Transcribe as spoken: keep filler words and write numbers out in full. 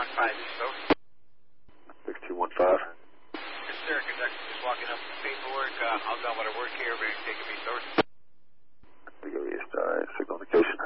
one five East Oak. six two one five. Yes, sir. Conductor just walking up with the paperwork. Uh, I'll go to work here. Everybody's taking me, sir. We go east. All right. Signal indication.